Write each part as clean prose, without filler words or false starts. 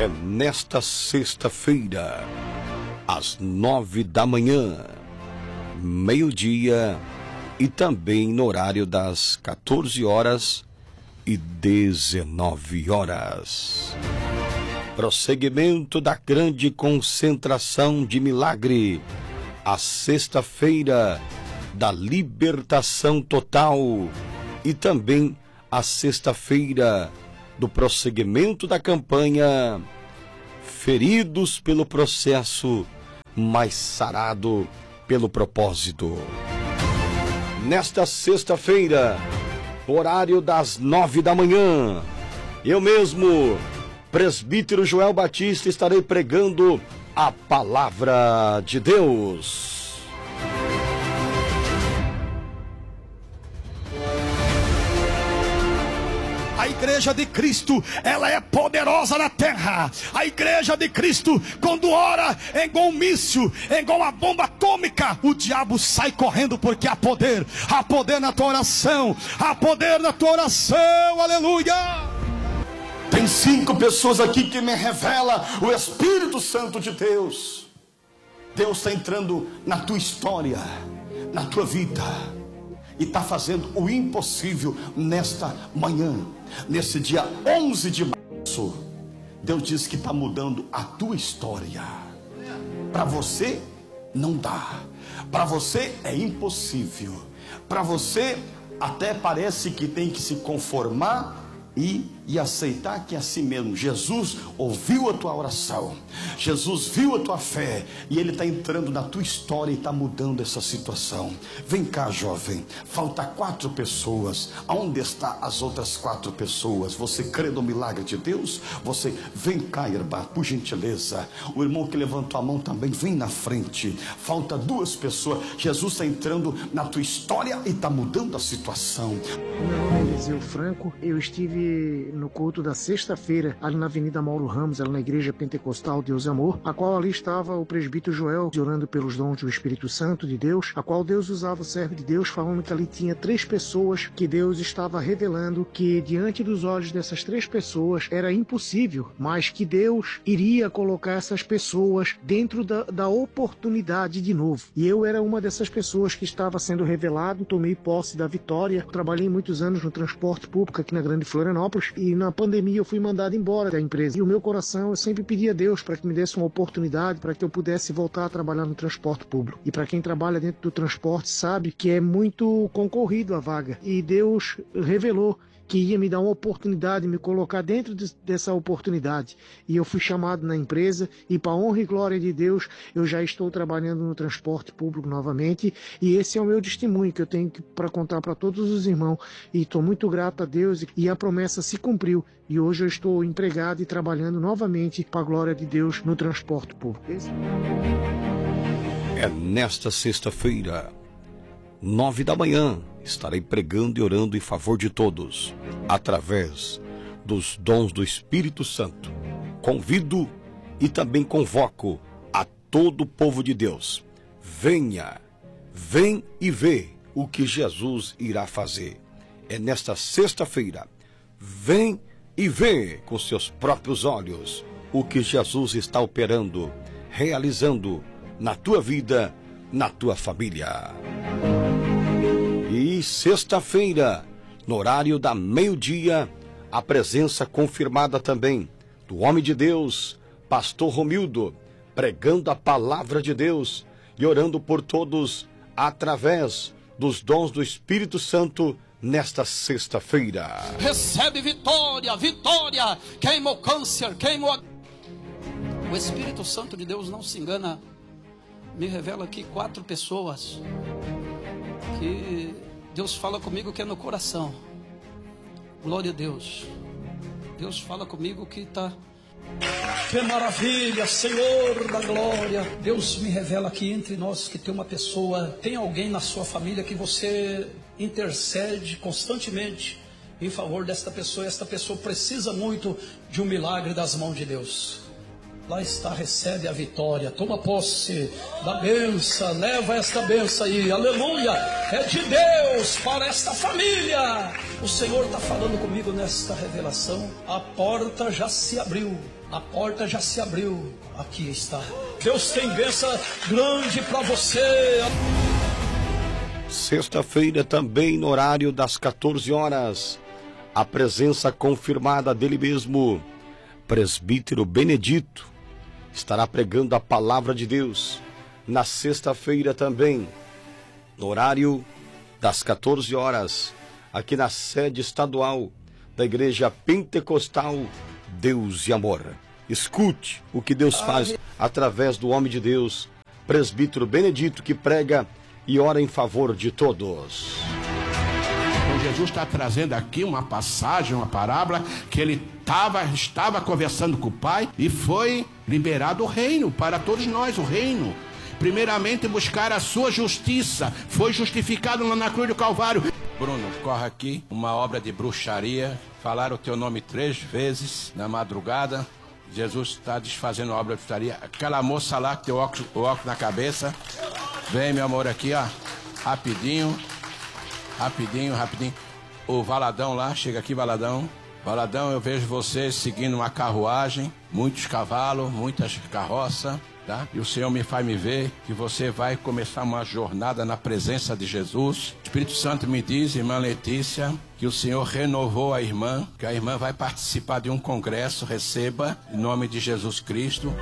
É nesta sexta-feira, às 9 da manhã, meio-dia e também no horário das 14 horas e 19 horas. Prosseguimento da grande concentração de milagre, a sexta-feira da libertação total e também a sexta-feira do prosseguimento da campanha Feridos pelo Processo, mas Sarado pelo Propósito. Nesta sexta-feira, horário das 9 da manhã, eu mesmo, presbítero Joel Batista, estarei pregando a palavra de Deus. A igreja de Cristo, ela é poderosa na terra. A igreja de Cristo, quando ora em igual um míssil, em igual uma bomba atômica, o diabo sai correndo, porque há poder na tua oração, há poder na tua oração, aleluia. Tem 5 pessoas aqui que me revela o Espírito Santo de Deus. Deus está entrando na tua história, na tua vida, e está fazendo o impossível nesta manhã. Nesse dia 11 de março, Deus diz que está mudando a tua história. Para você não dá, para você é impossível, para você até parece que tem que se conformar e aceitar que é assim mesmo. Jesus ouviu a tua oração, Jesus viu a tua fé, e Ele está entrando na tua história e está mudando essa situação. Vem cá, jovem, falta 4 pessoas. Aonde está as outras 4 pessoas? Você crê no milagre de Deus? Você vem cá, irmã, por gentileza. O irmão que levantou a mão também, vem na frente. Falta 2 pessoas. Jesus está entrando na tua história e está mudando a situação. Meu nome é Eliseu Franco. Eu estive no culto da sexta-feira, ali na Avenida Mauro Ramos, ali na Igreja Pentecostal Deus e Amor, a qual ali estava o presbítero Joel, orando pelos dons do Espírito Santo de Deus, a qual Deus usava o servo de Deus, falando que ali tinha 3 pessoas que Deus estava revelando que diante dos olhos dessas 3 pessoas era impossível, mas que Deus iria colocar essas pessoas dentro da oportunidade de novo. E eu era uma dessas pessoas que estava sendo revelado, tomei posse da vitória, trabalhei muitos anos no transporte público aqui na Grande Florianópolis, e na pandemia eu fui mandado embora da empresa. E o meu coração, eu sempre pedi a Deus para que me desse uma oportunidade para que eu pudesse voltar a trabalhar no transporte público. E para quem trabalha dentro do transporte sabe que é muito concorrido a vaga. E Deus revelou que ia me dar uma oportunidade, me colocar dentro dessa oportunidade. E eu fui chamado na empresa, e para honra e glória de Deus, eu já estou trabalhando no transporte público novamente, e esse é o meu testemunho que eu tenho para contar para todos os irmãos, e estou muito grato a Deus, e a promessa se cumpriu, e hoje eu estou empregado e trabalhando novamente para a glória de Deus no transporte público. É nesta sexta-feira, 9 da manhã, estarei pregando e orando em favor de todos, através dos dons do Espírito Santo. Convido e também convoco a todo o povo de Deus. Venha, vem e vê o que Jesus irá fazer. É nesta sexta-feira. Vem e vê com seus próprios olhos o que Jesus está operando, realizando na tua vida, na tua família. E sexta-feira, no horário da meio-dia, a presença confirmada também do homem de Deus, pastor Romildo, pregando a palavra de Deus e orando por todos através dos dons do Espírito Santo nesta sexta-feira. Recebe vitória, vitória, queima o câncer, queima o Espírito Santo de Deus não se engana. Me revela aqui 4 pessoas que Deus fala comigo que é no coração. Glória a Deus. Deus fala comigo que está... Que maravilha, Senhor da glória. Deus me revela aqui entre nós que tem uma pessoa, tem alguém na sua família que você intercede constantemente em favor desta pessoa. Esta pessoa precisa muito de um milagre das mãos de Deus. Lá está, recebe a vitória, toma posse da bênção, leva esta bênção aí, aleluia, é de Deus para esta família. O Senhor está falando comigo nesta revelação, a porta já se abriu, a porta já se abriu, aqui está. Deus tem bênção grande para você. Sexta-feira também no horário das 14 horas, a presença confirmada dele mesmo, presbítero Benedito, estará pregando a palavra de Deus na sexta-feira também, no horário das 14 horas, aqui na sede estadual da Igreja Pentecostal Deus e Amor. Escute o que Deus faz através do homem de Deus, presbítero Benedito, que prega e ora em favor de todos. Então Jesus está trazendo aqui uma passagem, uma parábola, que ele estava conversando com o Pai e foi liberado o reino para todos nós, o reino. Primeiramente buscar a sua justiça, foi justificado lá na cruz do Calvário. Bruno, corre aqui, uma obra de bruxaria, falaram o teu nome 3 vezes na madrugada. Jesus está desfazendo a obra de bruxaria. Aquela moça lá que tem o óculos na cabeça, vem, meu amor, aqui, ó, rapidinho. O Valadão lá, chega aqui, Valadão. Valadão, eu vejo você seguindo uma carruagem, muitos cavalos, muitas carroças, tá? E o Senhor me faz me ver que você vai começar uma jornada na presença de Jesus. O Espírito Santo me diz, irmã Letícia, que o Senhor renovou a irmã, que a irmã vai participar de um congresso, receba, em nome de Jesus Cristo.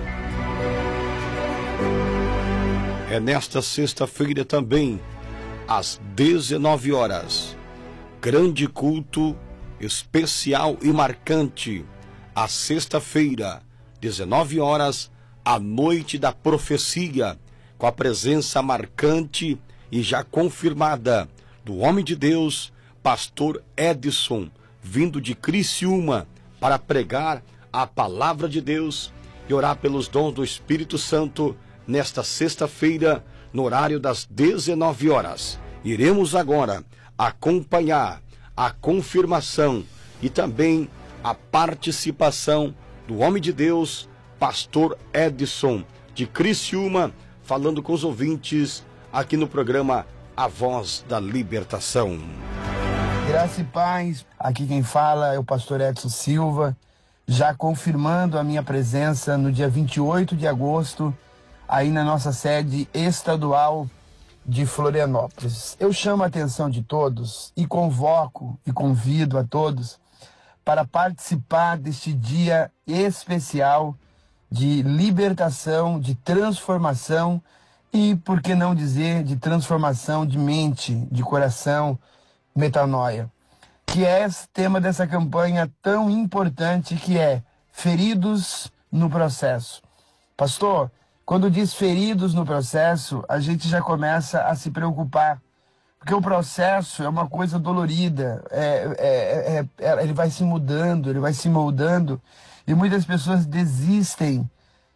É nesta sexta-feira também, às 19 horas, grande culto especial e marcante. A sexta-feira, 19 horas, a noite da profecia, com a presença marcante e já confirmada do homem de Deus, pastor Edson, vindo de Criciúma, para pregar a palavra de Deus e orar pelos dons do Espírito Santo nesta sexta-feira, no horário das 19 horas. Iremos agora acompanhar a confirmação e também a participação do homem de Deus, pastor Edson, de Criciúma, falando com os ouvintes aqui no programa A Voz da Libertação. Graça e paz, aqui quem fala é o pastor Edson Silva, já confirmando a minha presença no dia 28 de agosto, aí na nossa sede estadual de Florianópolis. Eu chamo a atenção de todos e convoco e convido a todos para participar deste dia especial de libertação, de transformação e, por que não dizer, de transformação de mente, de coração, metanoia, que é esse tema dessa campanha tão importante, que é feridos no processo. Pastor, quando diz feridos no processo, a gente já começa a se preocupar, porque o processo é uma coisa dolorida, ele vai se mudando, ele vai se moldando, e muitas pessoas desistem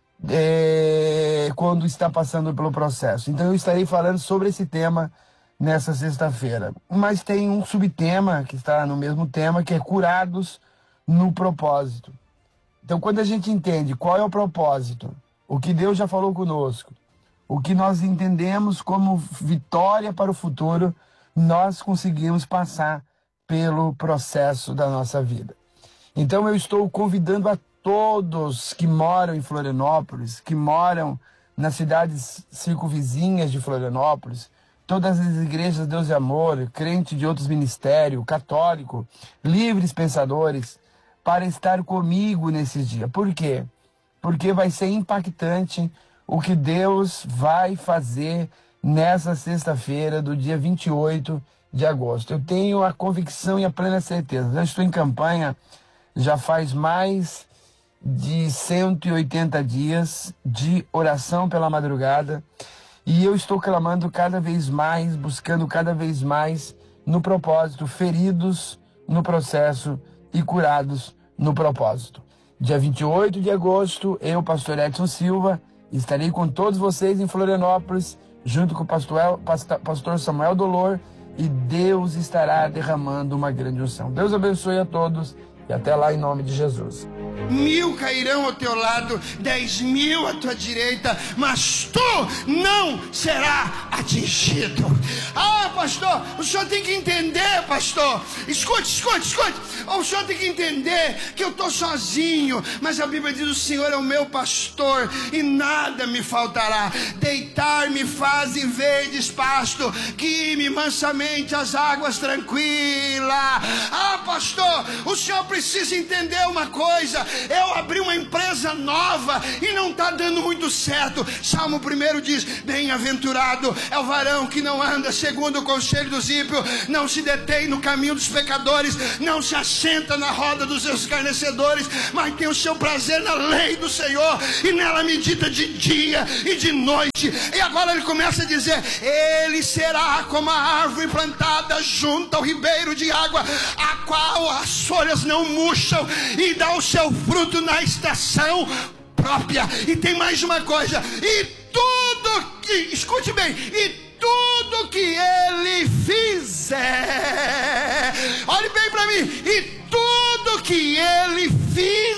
quando está passando pelo processo. Então eu estarei falando sobre esse tema nessa sexta-feira. Mas tem um subtema que está no mesmo tema, que é curados no propósito. Então quando a gente entende qual é o propósito, o que Deus já falou conosco, o que nós entendemos como vitória para o futuro, nós conseguimos passar pelo processo da nossa vida. Então eu estou convidando a todos que moram em Florianópolis, que moram nas cidades circunvizinhas de Florianópolis, todas as igrejas Deus e Amor, crente de outros ministérios, católico, livres pensadores, para estar comigo nesses dias. Por quê? Porque vai ser impactante o que Deus vai fazer nessa sexta-feira do dia 28 de agosto. Eu tenho a convicção e a plena certeza. Eu estou em campanha já faz mais de 180 dias de oração pela madrugada e eu estou clamando cada vez mais, buscando cada vez mais no propósito, feridos no processo e curados no propósito. Dia 28 de agosto, eu, pastor Edson Silva, estarei com todos vocês em Florianópolis, junto com o pastor Samuel Dolor, e Deus estará derramando uma grande unção. Deus abençoe a todos e até lá em nome de Jesus. 1000 cairão ao teu lado, 10.000 à tua direita, mas tu não será atingido. Ah, pastor, o senhor tem que entender, pastor. Escute. O senhor tem que entender que eu estou sozinho, mas a Bíblia diz: o Senhor é o meu pastor e nada me faltará. Deitar-me faz em verdes pasto, guie-me mansamente às águas tranquilas. Ah, pastor, o senhor precisa entender uma coisa: eu abri uma empresa nova e não está dando muito certo. Salmo 1 diz: bem-aventurado é o varão que não anda segundo o conselho dos ímpios, não se detém no caminho dos pecadores, não se assenta na roda dos escarnecedores, mas tem o seu prazer na lei do Senhor, e nela medita de dia e de noite. E agora ele começa a dizer: ele será como a árvore plantada junto ao ribeiro de água, a qual as folhas não murcham, e dá o seu fruto na estação própria. E tem mais uma coisa: e tudo que, escute bem, e tudo que ele fizer, olhe bem para mim, e tudo que ele fizer